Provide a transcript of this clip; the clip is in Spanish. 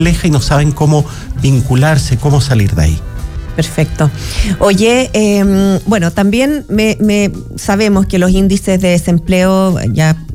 y no saben cómo vincularse, cómo salir de ahí. Perfecto. Oye, bueno, también sabemos que los índices de desempleo ya